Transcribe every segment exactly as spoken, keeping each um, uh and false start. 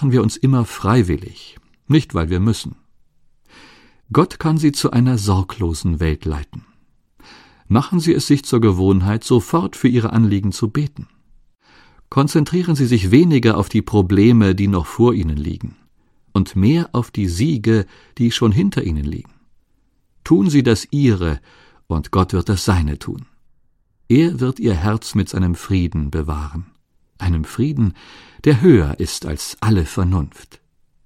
machen wir uns immer freiwillig, nicht weil wir müssen. Gott kann Sie zu einer sorglosen Welt leiten. Machen Sie es sich zur Gewohnheit, sofort für Ihre Anliegen zu beten. Konzentrieren Sie sich weniger auf die Probleme, die noch vor Ihnen liegen, und mehr auf die Siege, die schon hinter Ihnen liegen. Tun Sie das Ihre, und Gott wird das Seine tun. Er wird Ihr Herz mit seinem Frieden bewahren, einem Frieden, der höher ist als alle Vernunft.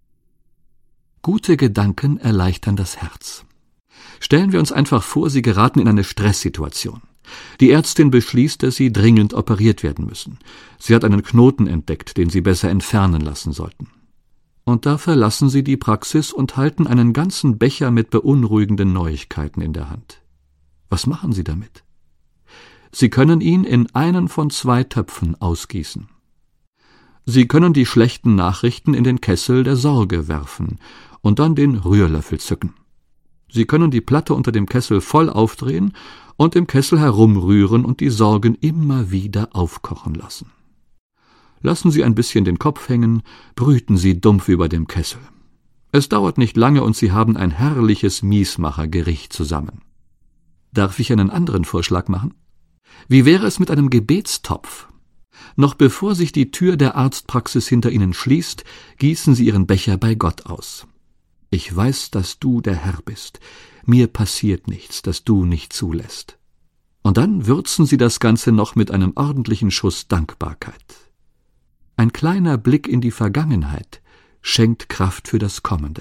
Gute Gedanken erleichtern das Herz. Stellen wir uns einfach vor, Sie geraten in eine Stresssituation. Die Ärztin beschließt, dass Sie dringend operiert werden müssen. Sie hat einen Knoten entdeckt, den Sie besser entfernen lassen sollten. Und da verlassen Sie die Praxis und halten einen ganzen Becher mit beunruhigenden Neuigkeiten in der Hand. Was machen Sie damit? Sie können ihn in einen von zwei Töpfen ausgießen. Sie können die schlechten Nachrichten in den Kessel der Sorge werfen und dann den Rührlöffel zücken. Sie können die Platte unter dem Kessel voll aufdrehen und im Kessel herumrühren und die Sorgen immer wieder aufkochen lassen. Lassen Sie ein bisschen den Kopf hängen, brüten Sie dumpf über dem Kessel. Es dauert nicht lange und Sie haben ein herrliches Miesmachergericht zusammen. Darf ich einen anderen Vorschlag machen? Wie wäre es mit einem Gebetstopf? Noch bevor sich die Tür der Arztpraxis hinter Ihnen schließt, gießen Sie Ihren Becher bei Gott aus. Ich weiß, dass du der Herr bist. Mir passiert nichts, das du nicht zulässt. Und dann würzen Sie das Ganze noch mit einem ordentlichen Schuss Dankbarkeit. Ein kleiner Blick in die Vergangenheit schenkt Kraft für das Kommende.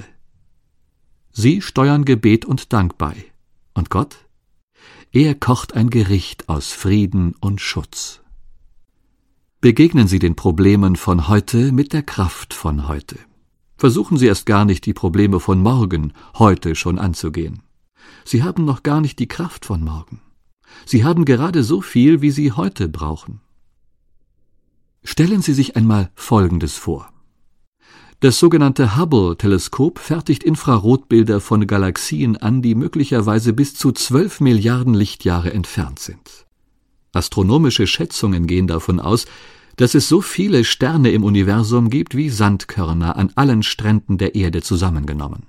Sie steuern Gebet und Dank bei. Und Gott? Er kocht ein Gericht aus Frieden und Schutz. Begegnen Sie den Problemen von heute mit der Kraft von heute. Versuchen Sie erst gar nicht, die Probleme von morgen heute schon anzugehen. Sie haben noch gar nicht die Kraft von morgen. Sie haben gerade so viel, wie Sie heute brauchen. Stellen Sie sich einmal Folgendes vor. Das sogenannte Hubble-Teleskop fertigt Infrarotbilder von Galaxien an, die möglicherweise bis zu zwölf Milliarden Lichtjahre entfernt sind. Astronomische Schätzungen gehen davon aus, dass es so viele Sterne im Universum gibt wie Sandkörner an allen Stränden der Erde zusammengenommen.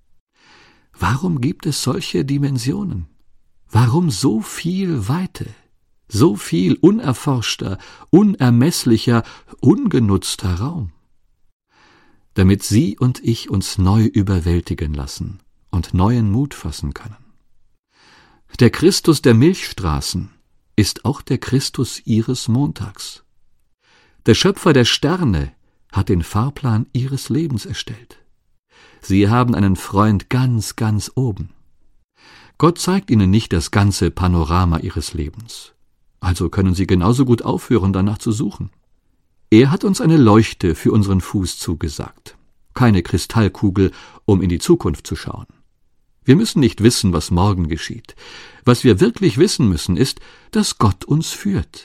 Warum gibt es solche Dimensionen? Warum so viel Weite, so viel unerforschter, unermesslicher, ungenutzter Raum? Damit Sie und ich uns neu überwältigen lassen und neuen Mut fassen können. Der Christus der Milchstraßen ist auch der Christus Ihres Montags. Der Schöpfer der Sterne hat den Fahrplan Ihres Lebens erstellt. Sie haben einen Freund ganz, ganz oben. Gott zeigt Ihnen nicht das ganze Panorama Ihres Lebens. Also können Sie genauso gut aufhören, danach zu suchen. Er hat uns eine Leuchte für unseren Fuß zugesagt. Keine Kristallkugel, um in die Zukunft zu schauen. Wir müssen nicht wissen, was morgen geschieht. Was wir wirklich wissen müssen, ist, dass Gott uns führt.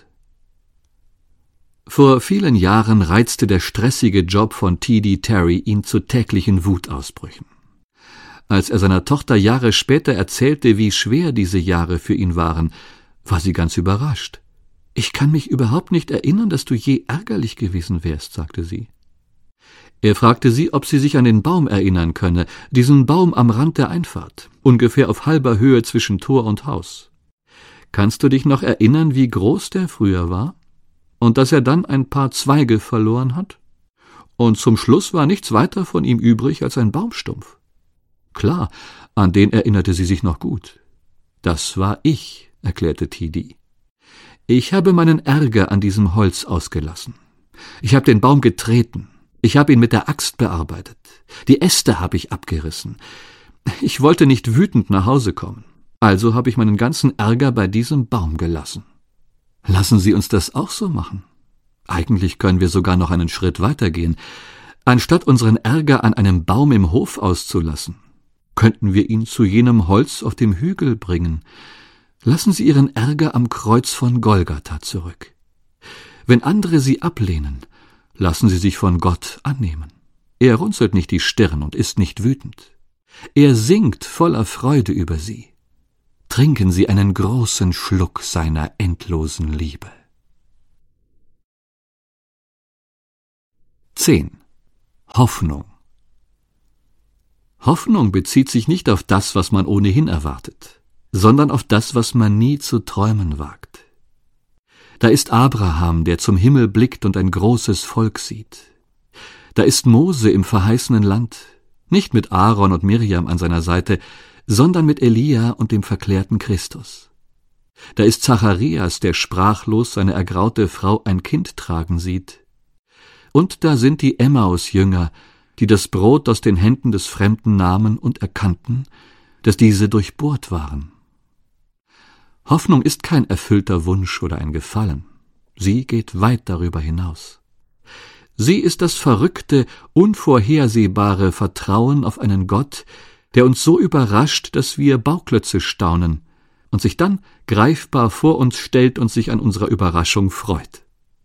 Vor vielen Jahren reizte der stressige Job von T D Terry ihn zu täglichen Wutausbrüchen. Als er seiner Tochter Jahre später erzählte, wie schwer diese Jahre für ihn waren, war sie ganz überrascht. »Ich kann mich überhaupt nicht erinnern, dass du je ärgerlich gewesen wärst«, sagte sie. Er fragte sie, ob sie sich an den Baum erinnern könne, diesen Baum am Rand der Einfahrt, ungefähr auf halber Höhe zwischen Tor und Haus. »Kannst du dich noch erinnern, wie groß der früher war? Und dass er dann ein paar Zweige verloren hat? Und zum Schluss war nichts weiter von ihm übrig als ein Baumstumpf.« Klar, an den erinnerte sie sich noch gut. »Das war ich«, erklärte T D. »Ich habe meinen Ärger an diesem Holz ausgelassen. Ich habe den Baum getreten. Ich habe ihn mit der Axt bearbeitet. Die Äste habe ich abgerissen. Ich wollte nicht wütend nach Hause kommen. Also habe ich meinen ganzen Ärger bei diesem Baum gelassen.« Lassen Sie uns das auch so machen. Eigentlich können wir sogar noch einen Schritt weitergehen. Anstatt unseren Ärger an einem Baum im Hof auszulassen, könnten wir ihn zu jenem Holz auf dem Hügel bringen. Lassen Sie Ihren Ärger am Kreuz von Golgatha zurück. Wenn andere Sie ablehnen, lassen Sie sich von Gott annehmen. Er runzelt nicht die Stirn und ist nicht wütend. Er singt voller Freude über Sie. Trinken Sie einen großen Schluck seiner endlosen Liebe. zehn. Hoffnung. Hoffnung bezieht sich nicht auf das, was man ohnehin erwartet, sondern auf das, was man nie zu träumen wagt. Da ist Abraham, der zum Himmel blickt und ein großes Volk sieht. Da ist Mose im verheißenen Land, nicht mit Aaron und Miriam an seiner Seite, sondern mit Elia und dem verklärten Christus. Da ist Zacharias, der sprachlos seine ergraute Frau ein Kind tragen sieht. Und da sind die Emmaus-Jünger, die das Brot aus den Händen des Fremden nahmen und erkannten, dass diese durchbohrt waren. Hoffnung ist kein erfüllter Wunsch oder ein Gefallen. Sie geht weit darüber hinaus. Sie ist das verrückte, unvorhersehbare Vertrauen auf einen Gott, der uns so überrascht, dass wir Bauklötze staunen und sich dann greifbar vor uns stellt und sich an unserer Überraschung freut.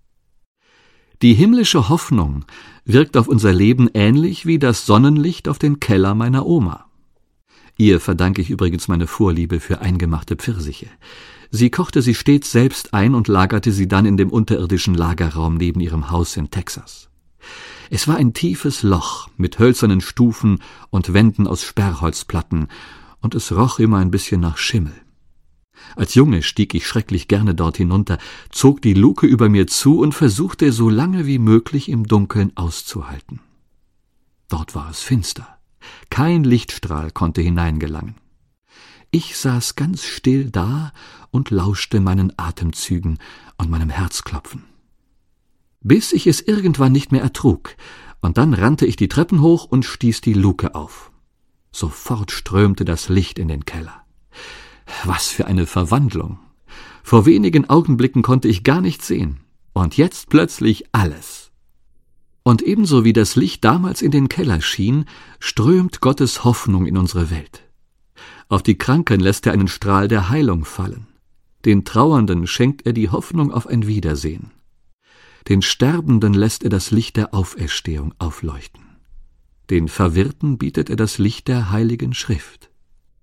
Die himmlische Hoffnung wirkt auf unser Leben ähnlich wie das Sonnenlicht auf den Keller meiner Oma. Ihr verdanke ich übrigens meine Vorliebe für eingemachte Pfirsiche. Sie kochte sie stets selbst ein und lagerte sie dann in dem unterirdischen Lagerraum neben ihrem Haus in Texas. Es war ein tiefes Loch mit hölzernen Stufen und Wänden aus Sperrholzplatten, und es roch immer ein bisschen nach Schimmel. Als Junge stieg ich schrecklich gerne dort hinunter, zog die Luke über mir zu und versuchte, so lange wie möglich im Dunkeln auszuhalten. Dort war es finster. Kein Lichtstrahl konnte hineingelangen. Ich saß ganz still da und lauschte meinen Atemzügen und meinem Herzklopfen. Bis ich es irgendwann nicht mehr ertrug, und dann rannte ich die Treppen hoch und stieß die Luke auf. Sofort strömte das Licht in den Keller. Was für eine Verwandlung! Vor wenigen Augenblicken konnte ich gar nichts sehen, und jetzt plötzlich alles. Und ebenso wie das Licht damals in den Keller schien, strömt Gottes Hoffnung in unsere Welt. Auf die Kranken lässt er einen Strahl der Heilung fallen. Den Trauernden schenkt er die Hoffnung auf ein Wiedersehen. Den Sterbenden lässt er das Licht der Auferstehung aufleuchten. Den Verwirrten bietet er das Licht der Heiligen Schrift.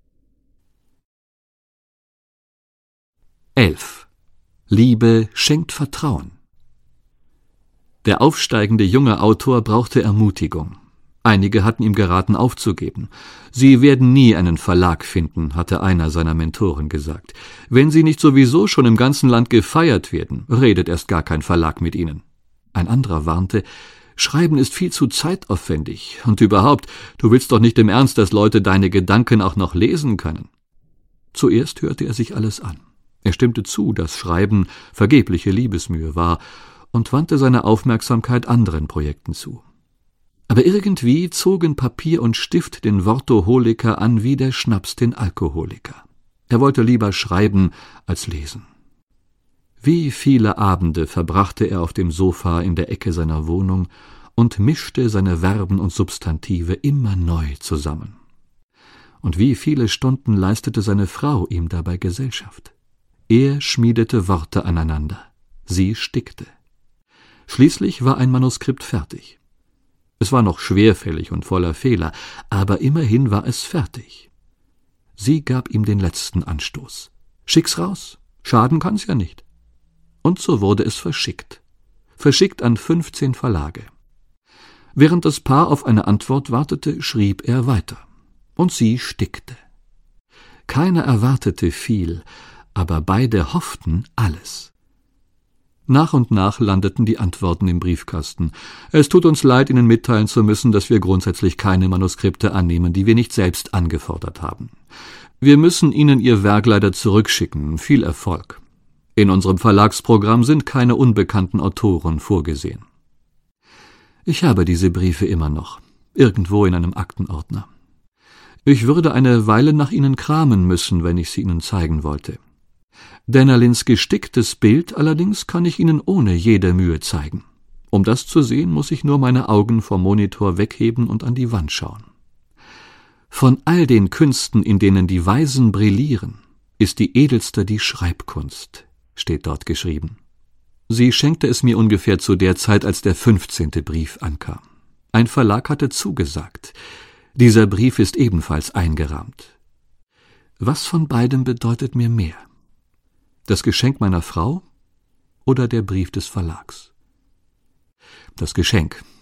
elf. Liebe schenkt Vertrauen. Der aufsteigende junge Autor brauchte Ermutigung. Einige hatten ihm geraten, aufzugeben. Sie werden nie einen Verlag finden, hatte einer seiner Mentoren gesagt. Wenn sie nicht sowieso schon im ganzen Land gefeiert werden, redet erst gar kein Verlag mit ihnen. Ein anderer warnte, Schreiben ist viel zu zeitaufwendig, und überhaupt, du willst doch nicht im Ernst, dass Leute deine Gedanken auch noch lesen können. Zuerst hörte er sich alles an. Er stimmte zu, dass Schreiben vergebliche Liebesmühe war, und wandte seine Aufmerksamkeit anderen Projekten zu. Aber irgendwie zogen Papier und Stift den Wortoholiker an wie der Schnaps den Alkoholiker. Er wollte lieber schreiben als lesen. Wie viele Abende verbrachte er auf dem Sofa in der Ecke seiner Wohnung und mischte seine Verben und Substantive immer neu zusammen. Und wie viele Stunden leistete seine Frau ihm dabei Gesellschaft. Er schmiedete Worte aneinander, sie stickte. Schließlich war ein Manuskript fertig. Es war noch schwerfällig und voller Fehler, aber immerhin war es fertig. Sie gab ihm den letzten Anstoß. Schick's raus, schaden kann's ja nicht. Und so wurde es verschickt. Verschickt an fünfzehn Verlage. Während das Paar auf eine Antwort wartete, schrieb er weiter. Und sie stickte. Keiner erwartete viel, aber beide hofften alles. Nach und nach landeten die Antworten im Briefkasten. Es tut uns leid, Ihnen mitteilen zu müssen, dass wir grundsätzlich keine Manuskripte annehmen, die wir nicht selbst angefordert haben. Wir müssen Ihnen Ihr Werk leider zurückschicken. Viel Erfolg. In unserem Verlagsprogramm sind keine unbekannten Autoren vorgesehen. Ich habe diese Briefe immer noch, irgendwo in einem Aktenordner. Ich würde eine Weile nach ihnen kramen müssen, wenn ich sie Ihnen zeigen wollte. Dennerlins gesticktes Bild allerdings kann ich Ihnen ohne jede Mühe zeigen. Um das zu sehen, muss ich nur meine Augen vom Monitor wegheben und an die Wand schauen. Von all den Künsten, in denen die Weisen brillieren, ist die edelste die Schreibkunst, steht dort geschrieben. Sie schenkte es mir ungefähr zu der Zeit, als der fünfzehnte Brief ankam. Ein Verlag hatte zugesagt. Dieser Brief ist ebenfalls eingerahmt. Was von beidem bedeutet mir mehr? Das Geschenk meiner Frau oder der Brief des Verlags? Das Geschenk.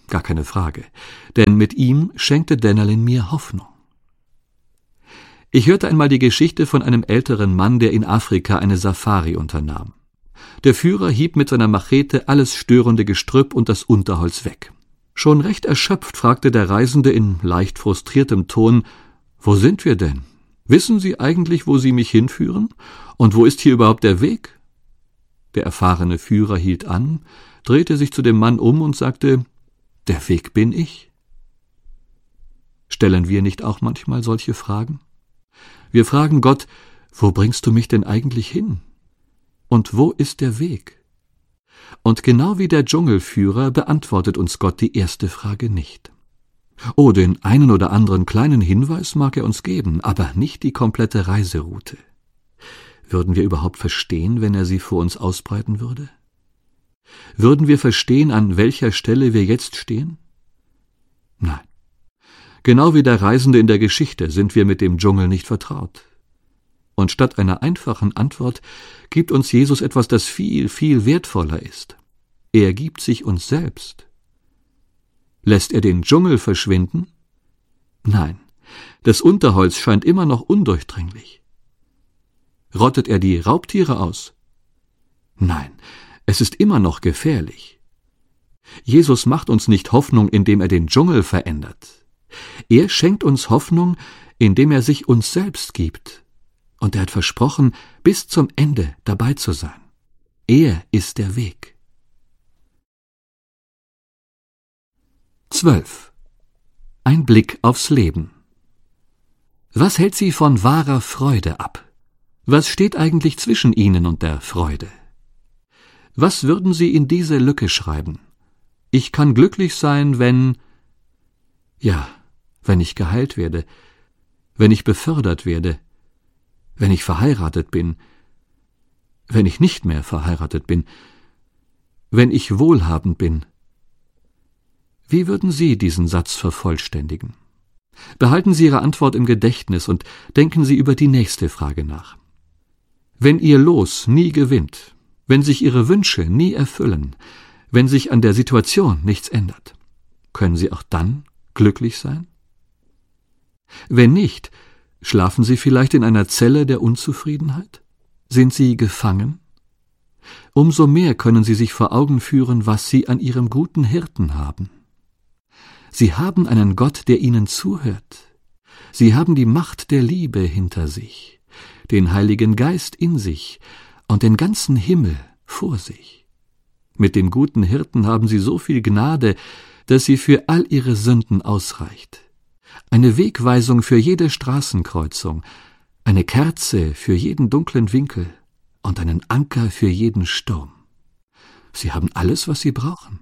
gar keine Frage, denn mit ihm schenkte Dennerlin mir Hoffnung. Ich hörte einmal die Geschichte von einem älteren Mann, der in Afrika eine Safari unternahm. Der Führer hieb mit seiner Machete alles störende Gestrüpp und das Unterholz weg. Schon recht erschöpft fragte der Reisende in leicht frustriertem Ton: »Wo sind wir denn? Wissen Sie eigentlich, wo Sie mich hinführen? Und wo ist hier überhaupt der Weg?« Der erfahrene Führer hielt an, drehte sich zu dem Mann um und sagte: »Der Weg bin ich.« Stellen wir nicht auch manchmal solche Fragen? Wir fragen Gott: »Wo bringst du mich denn eigentlich hin? Und wo ist der Weg?« Und genau wie der Dschungelführer beantwortet uns Gott die erste Frage nicht. Oh, den einen oder anderen kleinen Hinweis mag er uns geben, aber nicht die komplette Reiseroute. Würden wir überhaupt verstehen, wenn er sie vor uns ausbreiten würde? Würden wir verstehen, an welcher Stelle wir jetzt stehen? Nein. Genau wie der Reisende in der Geschichte sind wir mit dem Dschungel nicht vertraut. Und statt einer einfachen Antwort gibt uns Jesus etwas, das viel, viel wertvoller ist. Er gibt sich uns selbst. Lässt er den Dschungel verschwinden? Nein, das Unterholz scheint immer noch undurchdringlich. Rottet er die Raubtiere aus? Nein, es ist immer noch gefährlich. Jesus macht uns nicht Hoffnung, indem er den Dschungel verändert. Er schenkt uns Hoffnung, indem er sich uns selbst gibt. Und er hat versprochen, bis zum Ende dabei zu sein. Er ist der Weg. zwölf. Ein Blick aufs Leben. Was hält Sie von wahrer Freude ab? Was steht eigentlich zwischen Ihnen und der Freude? Was würden Sie in diese Lücke schreiben? Ich kann glücklich sein, wenn... Ja, wenn ich geheilt werde, wenn ich befördert werde, wenn ich verheiratet bin, wenn ich nicht mehr verheiratet bin, wenn ich wohlhabend bin. Wie würden Sie diesen Satz vervollständigen? Behalten Sie Ihre Antwort im Gedächtnis und denken Sie über die nächste Frage nach. Wenn Ihr Los nie gewinnt, wenn sich Ihre Wünsche nie erfüllen, wenn sich an der Situation nichts ändert, können Sie auch dann glücklich sein? Wenn nicht, schlafen Sie vielleicht in einer Zelle der Unzufriedenheit? Sind Sie gefangen? Umso mehr können Sie sich vor Augen führen, was Sie an Ihrem guten Hirten haben. Sie haben einen Gott, der Ihnen zuhört. Sie haben die Macht der Liebe hinter sich, den Heiligen Geist in sich und den ganzen Himmel vor sich. Mit dem guten Hirten haben Sie so viel Gnade, dass sie für all Ihre Sünden ausreicht. Eine Wegweisung für jede Straßenkreuzung, eine Kerze für jeden dunklen Winkel und einen Anker für jeden Sturm. Sie haben alles, was Sie brauchen.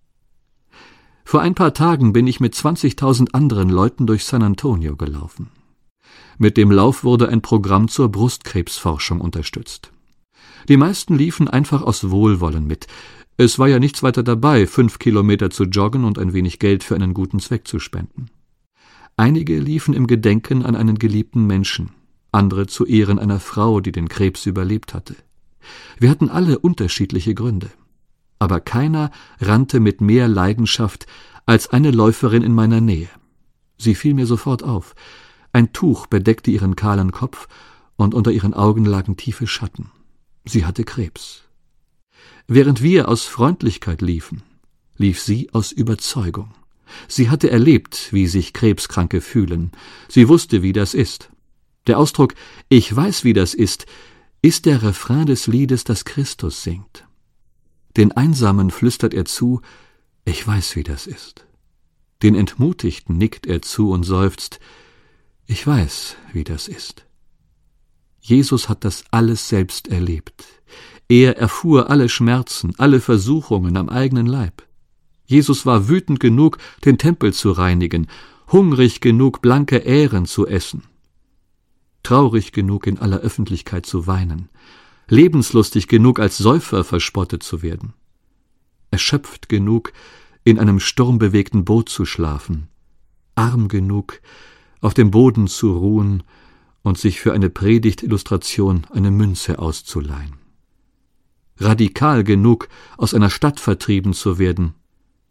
Vor ein paar Tagen bin ich mit zwanzigtausend anderen Leuten durch San Antonio gelaufen. Mit dem Lauf wurde ein Programm zur Brustkrebsforschung unterstützt. Die meisten liefen einfach aus Wohlwollen mit. Es war ja nichts weiter dabei, fünf Kilometer zu joggen und ein wenig Geld für einen guten Zweck zu spenden. Einige liefen im Gedenken an einen geliebten Menschen, andere zu Ehren einer Frau, die den Krebs überlebt hatte. Wir hatten alle unterschiedliche Gründe. Aber keiner rannte mit mehr Leidenschaft als eine Läuferin in meiner Nähe. Sie fiel mir sofort auf. Ein Tuch bedeckte ihren kahlen Kopf und unter ihren Augen lagen tiefe Schatten. Sie hatte Krebs. Während wir aus Freundlichkeit liefen, lief sie aus Überzeugung. Sie hatte erlebt, wie sich Krebskranke fühlen. Sie wusste, wie das ist. Der Ausdruck »Ich weiß, wie das ist« ist der Refrain des Liedes, das Christus singt. Den Einsamen flüstert er zu, »Ich weiß, wie das ist«. Den Entmutigten nickt er zu und seufzt, »Ich weiß, wie das ist«. Jesus hat das alles selbst erlebt. Er erfuhr alle Schmerzen, alle Versuchungen am eigenen Leib. Jesus war wütend genug, den Tempel zu reinigen, hungrig genug, blanke Ähren zu essen, traurig genug, in aller Öffentlichkeit zu weinen, lebenslustig genug, als Säufer verspottet zu werden, erschöpft genug, in einem sturmbewegten Boot zu schlafen, arm genug, auf dem Boden zu ruhen und sich für eine Predigtillustration eine Münze auszuleihen, radikal genug, aus einer Stadt vertrieben zu werden,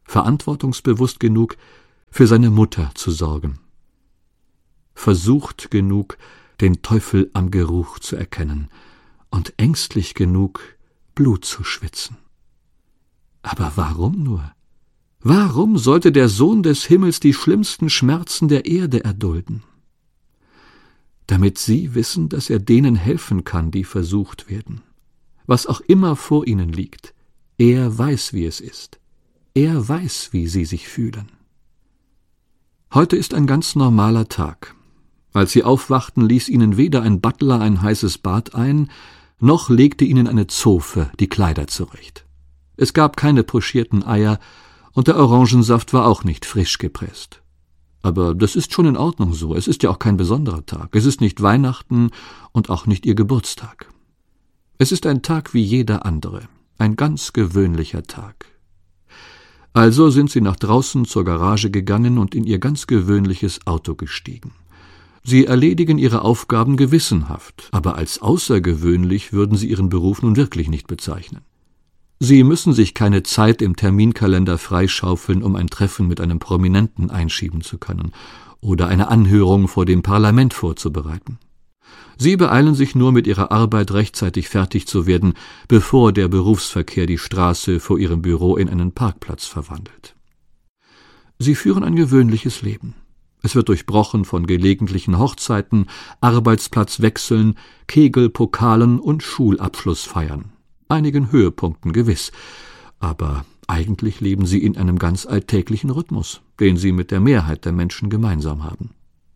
verantwortungsbewusst genug, für seine Mutter zu sorgen, versucht genug, den Teufel am Geruch zu erkennen und ängstlich genug, Blut zu schwitzen. Aber warum nur? Warum sollte der Sohn des Himmels die schlimmsten Schmerzen der Erde erdulden? Damit sie wissen, dass er denen helfen kann, die versucht werden. Was auch immer vor ihnen liegt, er weiß, wie es ist. Er weiß, wie sie sich fühlen. Heute ist ein ganz normaler Tag. Als sie aufwachten, ließ ihnen weder ein Butler ein heißes Bad ein, noch legte ihnen eine Zofe die Kleider zurecht. Es gab keine pochierten Eier, und der Orangensaft war auch nicht frisch gepresst. Aber das ist schon in Ordnung so, es ist ja auch kein besonderer Tag. Es ist nicht Weihnachten und auch nicht ihr Geburtstag. Es ist ein Tag wie jeder andere, ein ganz gewöhnlicher Tag. Also sind sie nach draußen zur Garage gegangen und in ihr ganz gewöhnliches Auto gestiegen. Sie erledigen ihre Aufgaben gewissenhaft, aber als außergewöhnlich würden sie ihren Beruf nun wirklich nicht bezeichnen. Sie müssen sich keine Zeit im Terminkalender freischaufeln, um ein Treffen mit einem Prominenten einschieben zu können oder eine Anhörung vor dem Parlament vorzubereiten. Sie beeilen sich nur, mit ihrer Arbeit rechtzeitig fertig zu werden, bevor der Berufsverkehr die Straße vor ihrem Büro in einen Parkplatz verwandelt. Sie führen ein gewöhnliches Leben. Es wird durchbrochen von gelegentlichen Hochzeiten, Arbeitsplatzwechseln, Kegelpokalen und Schulabschlussfeiern. Einigen Höhepunkten gewiss, aber eigentlich leben sie in einem ganz alltäglichen Rhythmus, den sie mit der Mehrheit der Menschen gemeinsam haben.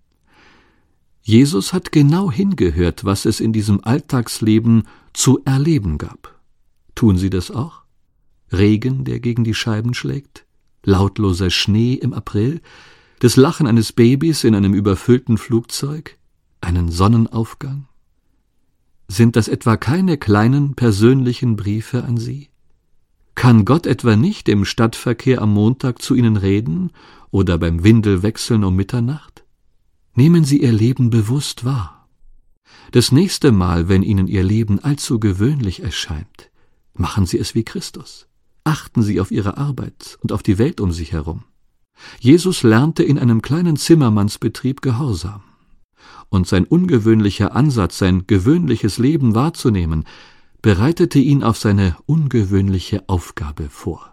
Jesus hat genau hingehört, was es in diesem Alltagsleben zu erleben gab. Tun Sie das auch? Regen, der gegen die Scheiben schlägt? Lautloser Schnee im April? Das Lachen eines Babys in einem überfüllten Flugzeug? Einen Sonnenaufgang? Sind das etwa keine kleinen persönlichen Briefe an Sie? Kann Gott etwa nicht im Stadtverkehr am Montag zu Ihnen reden oder beim Windelwechseln um Mitternacht? Nehmen Sie Ihr Leben bewusst wahr. Das nächste Mal, wenn Ihnen Ihr Leben allzu gewöhnlich erscheint, machen Sie es wie Christus. Achten Sie auf Ihre Arbeit und auf die Welt um sich herum. Jesus lernte in einem kleinen Zimmermannsbetrieb Gehorsam. Und sein ungewöhnlicher Ansatz, sein gewöhnliches Leben wahrzunehmen, bereitete ihn auf seine ungewöhnliche Aufgabe vor.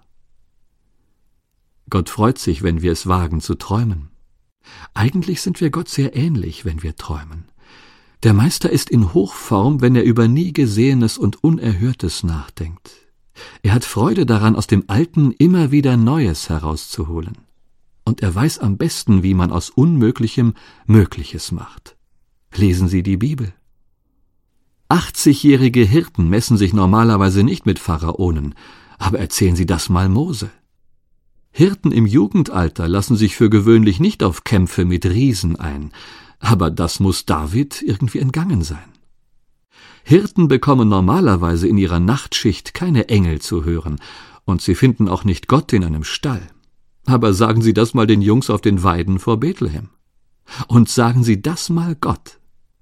Gott freut sich, wenn wir es wagen zu träumen. Eigentlich sind wir Gott sehr ähnlich, wenn wir träumen. Der Meister ist in Hochform, wenn er über nie Gesehenes und Unerhörtes nachdenkt. Er hat Freude daran, aus dem Alten immer wieder Neues herauszuholen. Und er weiß am besten, wie man aus Unmöglichem Mögliches macht. Lesen Sie die Bibel. achtzigjährige Hirten messen sich normalerweise nicht mit Pharaonen, aber erzählen Sie das mal Mose. Hirten im Jugendalter lassen sich für gewöhnlich nicht auf Kämpfe mit Riesen ein, aber das muss David irgendwie entgangen sein. Hirten bekommen normalerweise in ihrer Nachtschicht keine Engel zu hören, und sie finden auch nicht Gott in einem Stall. Aber sagen Sie das mal den Jungs auf den Weiden vor Bethlehem. Und sagen Sie das mal Gott.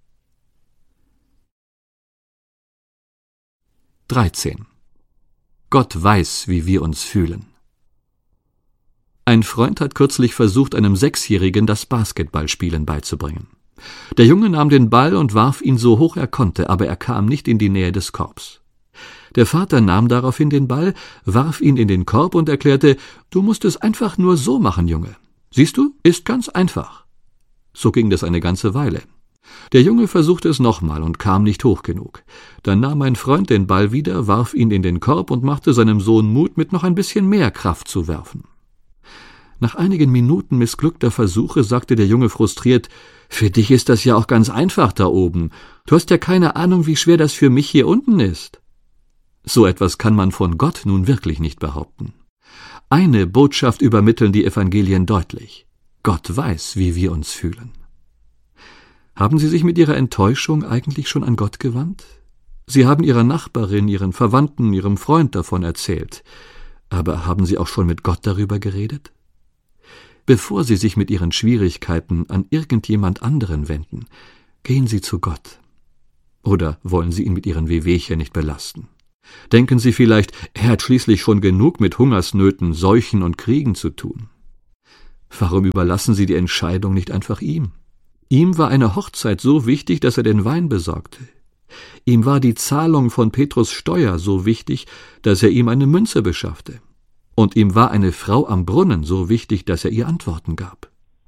dreizehn. Gott weiß, wie wir uns fühlen. Ein Freund hat kürzlich versucht, einem Sechsjährigen das Basketballspielen beizubringen. Der Junge nahm den Ball und warf ihn so hoch er konnte, aber er kam nicht in die Nähe des Korbs. Der Vater nahm daraufhin den Ball, warf ihn in den Korb und erklärte, »Du musst es einfach nur so machen, Junge. Siehst du, ist ganz einfach.« So ging das eine ganze Weile. Der Junge versuchte es nochmal und kam nicht hoch genug. Dann nahm mein Freund den Ball wieder, warf ihn in den Korb und machte seinem Sohn Mut, mit noch ein bisschen mehr Kraft zu werfen. Nach einigen Minuten missglückter Versuche sagte der Junge frustriert, »Für dich ist das ja auch ganz einfach da oben. Du hast ja keine Ahnung, wie schwer das für mich hier unten ist.« So etwas kann man von Gott nun wirklich nicht behaupten. Eine Botschaft übermitteln die Evangelien deutlich. Gott weiß, wie wir uns fühlen. Haben Sie sich mit Ihrer Enttäuschung eigentlich schon an Gott gewandt? Sie haben Ihrer Nachbarin, Ihren Verwandten, Ihrem Freund davon erzählt. Aber haben Sie auch schon mit Gott darüber geredet? Bevor Sie sich mit Ihren Schwierigkeiten an irgendjemand anderen wenden, gehen Sie zu Gott. Oder wollen Sie ihn mit Ihren Wehwehchen nicht belasten? Denken Sie vielleicht, er hat schließlich schon genug mit Hungersnöten, Seuchen und Kriegen zu tun. Warum überlassen Sie die Entscheidung nicht einfach ihm? Ihm war eine Hochzeit so wichtig, dass er den Wein besorgte. Ihm war die Zahlung von Petrus Steuer so wichtig, dass er ihm eine Münze beschaffte. Und ihm war eine Frau am Brunnen so wichtig, dass er ihr Antworten gab.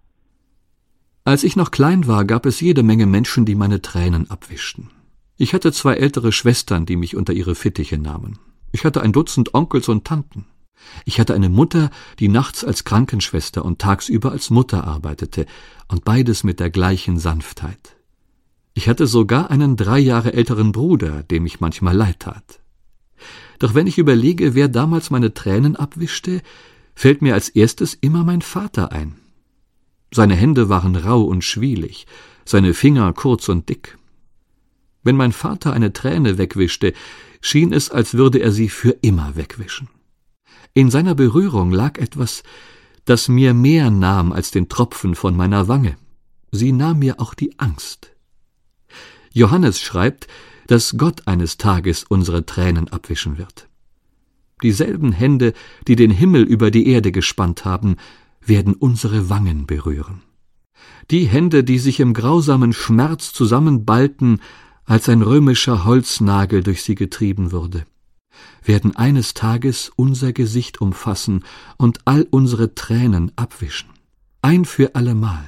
Als ich noch klein war, gab es jede Menge Menschen, die meine Tränen abwischten. Ich hatte zwei ältere Schwestern, die mich unter ihre Fittiche nahmen. Ich hatte ein Dutzend Onkels und Tanten. Ich hatte eine Mutter, die nachts als Krankenschwester und tagsüber als Mutter arbeitete, und beides mit der gleichen Sanftheit. Ich hatte sogar einen drei Jahre älteren Bruder, dem ich manchmal leid tat. Doch wenn ich überlege, wer damals meine Tränen abwischte, fällt mir als erstes immer mein Vater ein. Seine Hände waren rau und schwielig, seine Finger kurz und dick. Wenn mein Vater eine Träne wegwischte, schien es, als würde er sie für immer wegwischen. In seiner Berührung lag etwas, das mir mehr nahm als den Tropfen von meiner Wange. Sie nahm mir auch die Angst. Johannes schreibt, dass Gott eines Tages unsere Tränen abwischen wird. Dieselben Hände, die den Himmel über die Erde gespannt haben, werden unsere Wangen berühren. Die Hände, die sich im grausamen Schmerz zusammenballten, als ein römischer Holznagel durch sie getrieben wurde, werden eines Tages unser Gesicht umfassen und all unsere Tränen abwischen. Ein für allemal.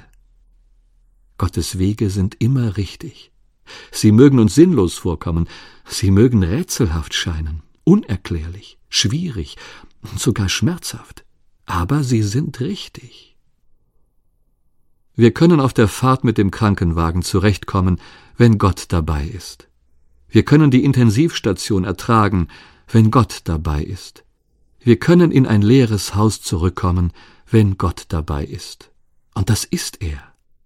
Gottes Wege sind immer richtig. Sie mögen uns sinnlos vorkommen, sie mögen rätselhaft scheinen, unerklärlich, schwierig und sogar schmerzhaft, aber sie sind richtig. Wir können auf der Fahrt mit dem Krankenwagen zurechtkommen, wenn Gott dabei ist. Wir können die Intensivstation ertragen, wenn Gott dabei ist. Wir können in ein leeres Haus zurückkommen, wenn Gott dabei ist. Und das ist er.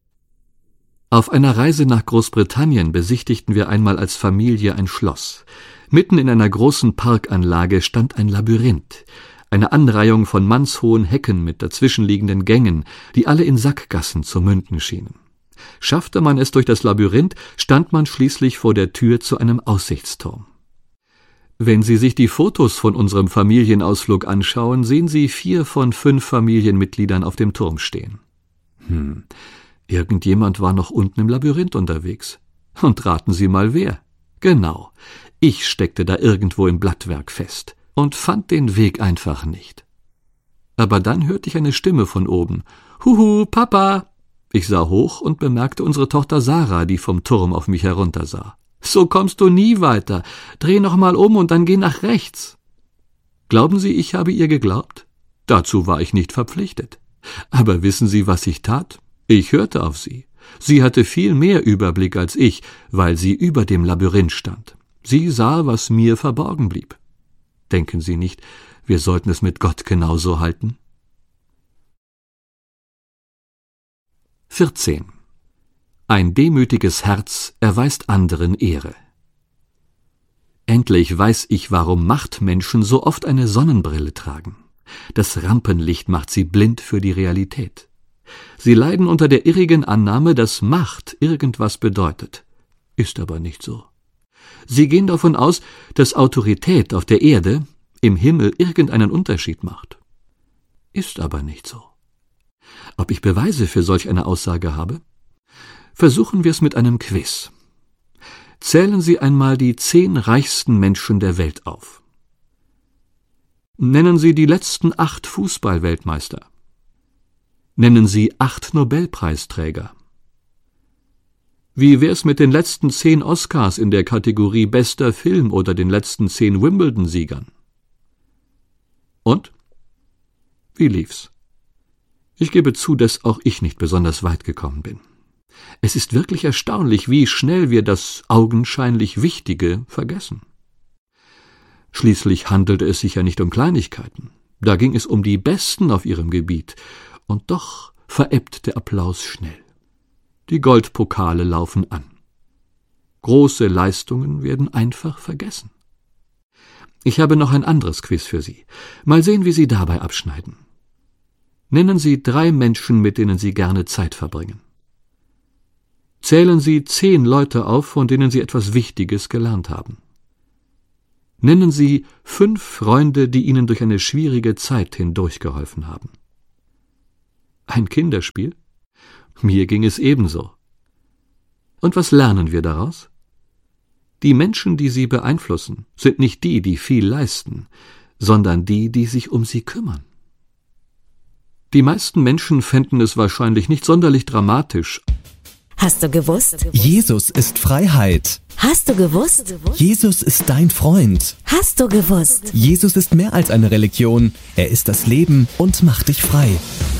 Auf einer Reise nach Großbritannien besichtigten wir einmal als Familie ein Schloss. Mitten in einer großen Parkanlage stand ein Labyrinth, eine Anreihung von mannshohen Hecken mit dazwischenliegenden Gängen, die alle in Sackgassen zu münden schienen. Schaffte man es durch das Labyrinth, stand man schließlich vor der Tür zu einem Aussichtsturm. Wenn Sie sich die Fotos von unserem Familienausflug anschauen, sehen Sie vier von fünf Familienmitgliedern auf dem Turm stehen. Hm, irgendjemand war noch unten im Labyrinth unterwegs. Und raten Sie mal wer? Genau, ich steckte da irgendwo im Blattwerk fest und fand den Weg einfach nicht. Aber dann hörte ich eine Stimme von oben. »Huhu, Papa!« Ich sah hoch und bemerkte unsere Tochter Sarah, die vom Turm auf mich heruntersah. »So kommst du nie weiter. Dreh noch mal um und dann geh nach rechts.« Glauben Sie, ich habe ihr geglaubt? Dazu war ich nicht verpflichtet. Aber wissen Sie, was ich tat? Ich hörte auf sie. Sie hatte viel mehr Überblick als ich, weil sie über dem Labyrinth stand. Sie sah, was mir verborgen blieb. Denken Sie nicht, wir sollten es mit Gott genauso halten? vierzehn. Ein demütiges Herz erweist anderen Ehre. Endlich weiß ich, warum Machtmenschen so oft eine Sonnenbrille tragen. Das Rampenlicht macht sie blind für die Realität. Sie leiden unter der irrigen Annahme, dass Macht irgendwas bedeutet. Ist aber nicht so. Sie gehen davon aus, dass Autorität auf der Erde im Himmel irgendeinen Unterschied macht. Ist aber nicht so. Ob ich Beweise für solch eine Aussage habe? Versuchen wir es mit einem Quiz. Zählen Sie einmal die zehn reichsten Menschen der Welt auf. Nennen Sie die letzten acht Fußball-Weltmeister. Nennen Sie acht Nobelpreisträger. Wie wär's mit den letzten zehn Oscars in der Kategorie Bester Film oder den letzten zehn Wimbledon-Siegern? Und? Wie lief's? Ich gebe zu, dass auch ich nicht besonders weit gekommen bin. Es ist wirklich erstaunlich, wie schnell wir das augenscheinlich Wichtige vergessen. Schließlich handelte es sich ja nicht um Kleinigkeiten. Da ging es um die Besten auf ihrem Gebiet. Und doch verebbt der Applaus schnell. Die Goldpokale laufen an. Große Leistungen werden einfach vergessen. Ich habe noch ein anderes Quiz für Sie. Mal sehen, wie Sie dabei abschneiden. Nennen Sie drei Menschen, mit denen Sie gerne Zeit verbringen. Zählen Sie zehn Leute auf, von denen Sie etwas Wichtiges gelernt haben. Nennen Sie fünf Freunde, die Ihnen durch eine schwierige Zeit hindurchgeholfen haben. Ein Kinderspiel? Mir ging es ebenso. Und was lernen wir daraus? Die Menschen, die Sie beeinflussen, sind nicht die, die viel leisten, sondern die, die sich um sie kümmern. Die meisten Menschen fänden es wahrscheinlich nicht sonderlich dramatisch. Hast du gewusst? Jesus ist Freiheit. Hast du gewusst? Jesus ist dein Freund. Hast du gewusst? Jesus ist mehr als eine Religion. Er ist das Leben und macht dich frei.